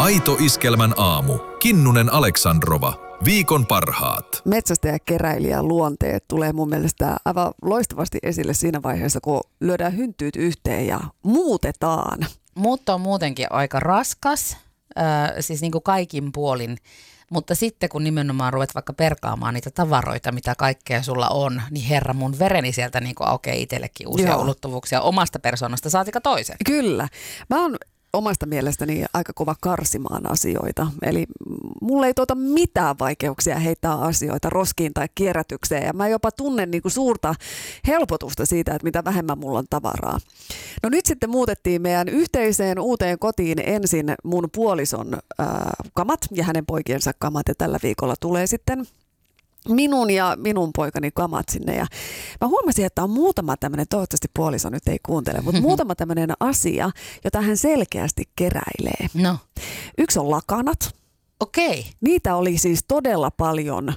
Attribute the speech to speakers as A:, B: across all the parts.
A: Aito Iskelmän aamu. Kinnunen Aleksandrova. Viikon parhaat.
B: Metsästäjäkeräilijä luonteet tulee mun mielestä aivan loistavasti esille siinä vaiheessa, kun lyödään hynttyyt yhteen ja muutetaan.
C: Muutto on muutenkin aika raskas, siis niin kuin kaikin puolin. Mutta sitten kun nimenomaan ruvet vaikka perkaamaan niitä tavaroita, mitä kaikkea sulla on, niin herra mun vereni sieltä niin kuin aukeaa itsellekin uusia ulottuvuuksia omasta persoonasta, saatika toisen.
B: Kyllä. Mä oon omasta mielestäni aika kova karsimaan asioita. Eli mulla ei mitään vaikeuksia heittää asioita roskiin tai kierrätykseen. Ja mä jopa tunnen niinku suurta helpotusta siitä, että mitä vähemmän mulla on tavaraa. No nyt sitten muutettiin meidän yhteiseen uuteen kotiin ensin mun puolison kamat ja hänen poikiensa kamat. Ja tällä viikolla tulee sitten minun ja minun poikani kamat sinne. Ja mä huomasin, että on muutama tämmöinen, toivottavasti puoliso nyt ei kuuntele, mutta muutama tämmöinen asia, jota hän selkeästi keräilee.
C: No.
B: Yksi on lakanat.
C: Okei.
B: Niitä oli siis todella paljon,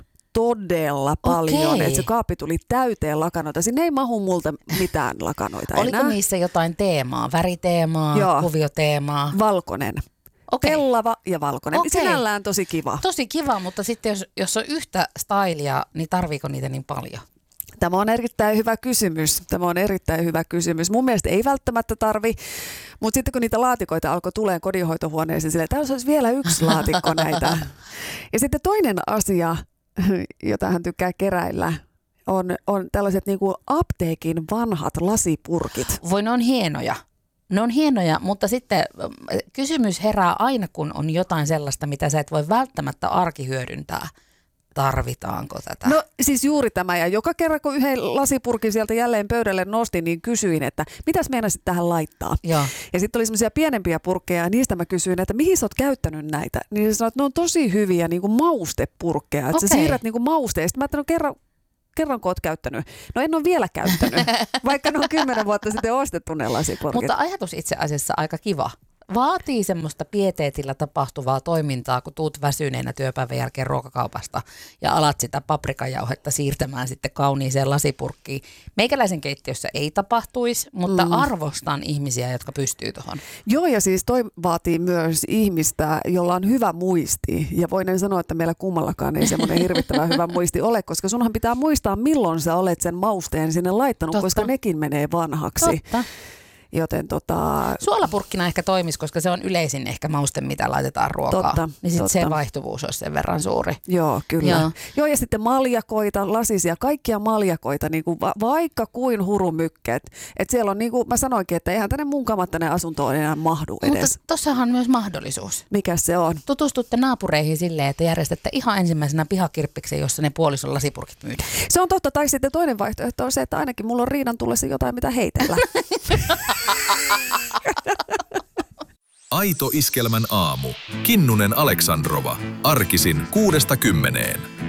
B: että se kaappi tuli täyteen lakanoita. Sinne ei mahu multa mitään lakanoita enää.
C: Oliko niissä jotain teemaa, väriteemaa, kuvioteemaa?
B: Valkoinen. Pellava ja valkoinen. Sinällään tosi kiva.
C: Tosi kiva, mutta sitten jos on yhtä stylia, niin tarviiko niitä niin paljon?
B: Tämä on erittäin hyvä kysymys. Mun mielestä ei välttämättä tarvi, mutta sitten kun niitä laatikoita alkoi tulemaan kodinhoitohuoneeseen, silleen, täällä olisi vielä yksi laatikko näitä. Ja sitten toinen asia, jota hän tykkää keräillä, on tällaiset niinku apteekin vanhat lasipurkit.
C: Voi, ne on hienoja. Ne on hienoja, mutta sitten kysymys herää aina, kun on jotain sellaista, mitä sä et voi välttämättä arkihyödyntää. Tarvitaanko tätä?
B: No siis juuri tämä, ja joka kerran kun yhden lasipurkin sieltä jälleen pöydälle nostin, niin kysyin, että mitäs meinasit tähän laittaa?
C: Joo.
B: Ja sitten oli semmoisia pienempiä purkkeja, ja niistä mä kysyin, että mihin sä oot käyttänyt näitä? Niin sä sanoit, että ne on tosi hyviä niin kuin maustepurkkeja, että sä siirrät niin kuin mausteen. Sitten mä ajattelin, kerranko oot käyttänyt? No en ole vielä käyttänyt, vaikka ne on 10 vuotta sitten ostettu ne lasipurkit.
C: Mutta ajatus itse asiassa aika kiva. Vaatii semmoista pieteetillä tapahtuvaa toimintaa, kun tuut väsyneenä työpäivän jälkeen ruokakaupasta ja alat sitä paprikajauhetta siirtämään sitten kauniiseen lasipurkkiin. Meikäläisen keittiössä ei tapahtuisi, mutta arvostan ihmisiä, jotka pystyy tuohon.
B: Joo, ja siis toi vaatii myös ihmistä, jolla on hyvä muisti. Ja voin sanoa, että meillä kummallakaan ei semmoinen hirvittävän hyvä muisti ole, koska sunhan pitää muistaa, milloin sä olet sen mausteen sinne laittanut, koska nekin menee vanhaksi.
C: Totta.
B: Joten
C: suolapurkkina ehkä toimisi, koska se on yleisin ehkä mauste, mitä laitetaan ruokaan. Niin sitten se vaihtuvuus olisi sen verran suuri.
B: Joo, kyllä. Joo, ja sitten maljakoita, lasisia, kaikkia maljakoita, niin kuin vaikka kuin hurumykket. Että siellä on, niin kuin mä sanoinkin, että eihän tänne mun kamat tänne asuntoon enää mahdu edes.
C: Mutta tossahan on myös mahdollisuus.
B: Mikä se on?
C: Tutustutte naapureihin silleen, että järjestätte ihan ensimmäisenä pihakirppiksen, jossa ne puolison lasipurkit myydään.
B: Se on totta. Tai sitten toinen vaihtoehto on se, että ainakin mulla on Riinan tullessa jotain, mitä heitellä.
A: Aito Iskelmän aamu. Kinnunen Aleksandrova. Arkisin 6–10.